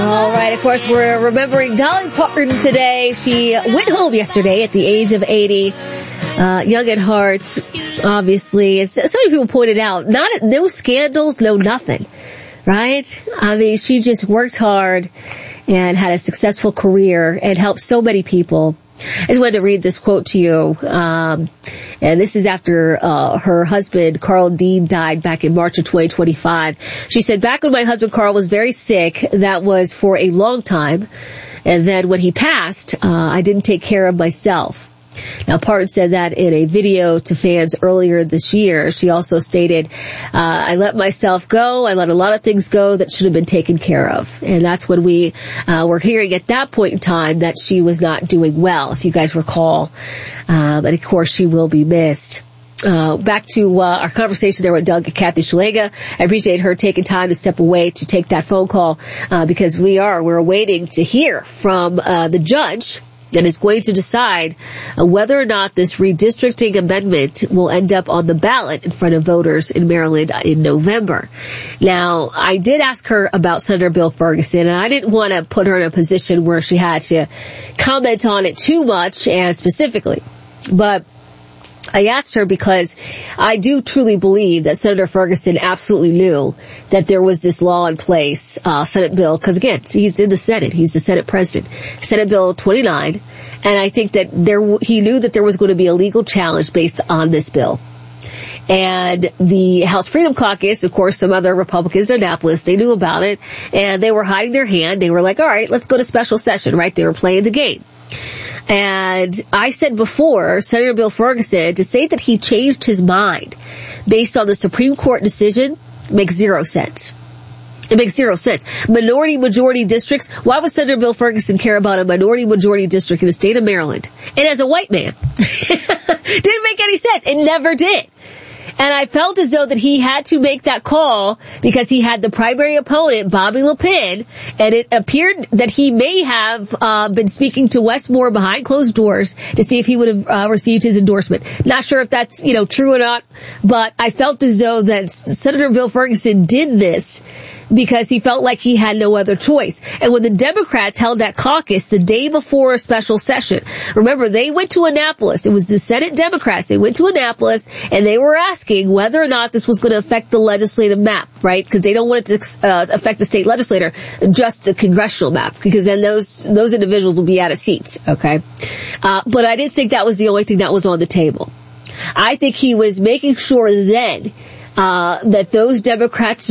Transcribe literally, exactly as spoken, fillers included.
All right, of course, we're remembering Dolly Parton today. She went home yesterday at the age of eighty. Uh, young at heart, obviously. As so many people pointed out, not no scandals, no nothing, right? I mean, she just worked hard and had a successful career and helped so many people. I just wanted to read this quote to you. Um, and this is after uh her husband, Carl Dean, died back in March of twenty twenty-five. She said, back when my husband Carl was very sick, that was for a long time. And then when he passed, uh I didn't take care of myself. Now, Parton said that in a video to fans earlier this year. She also stated, uh, I let myself go. I let a lot of things go that should have been taken care of. And that's when we uh, were hearing at that point in time that she was not doing well, if you guys recall. Um, and, of course, she will be missed. Uh, back to uh, our conversation there with Doug and Kathy Szeliga. I appreciate her taking time to step away to take that phone call uh, because we are, we're waiting to hear from uh, the judge that is going to decide uh, whether or not this redistricting amendment will end up on the ballot in front of voters in Maryland in November. Now, I did ask her about Senator Bill Ferguson, and I didn't want to put her in a position where she had to comment on it too much and specifically. But I asked her because I do truly believe that Senator Ferguson absolutely knew that there was this law in place, uh, Senate bill, because again, he's in the Senate. He's the Senate president. Senate Bill twenty-nine. And I think that there, he knew that there was going to be a legal challenge based on this bill. And the House Freedom Caucus, of course, some other Republicans in Annapolis, they knew about it, and they were hiding their hand. They were like, all right, let's go to special session, right? They were playing the game. And I said before, Senator Bill Ferguson, to say that he changed his mind based on the Supreme Court decision makes zero sense. It makes zero sense. Minority majority districts, why would Senator Bill Ferguson care about a minority majority district in the state of Maryland? And as a white man, didn't make any sense. It never did. And I felt as though that he had to make that call because he had the primary opponent, Bobby Le Pen, and it appeared that he may have uh been speaking to Wes Moore behind closed doors to see if he would have uh, received his endorsement. Not sure if that's, you know, true or not, but I felt as though that Senator Bill Ferguson did this because he felt like he had no other choice. And when the Democrats held that caucus the day before a special session, remember, they went to Annapolis. It was the Senate Democrats. They went to Annapolis, and they were asking whether or not this was going to affect the legislative map, right? Because they don't want it to uh, affect the state legislator, just the congressional map, because then those those individuals will be out of seats, okay? Uh, but I didn't think that was the only thing that was on the table. I think he was making sure then uh that those Democrats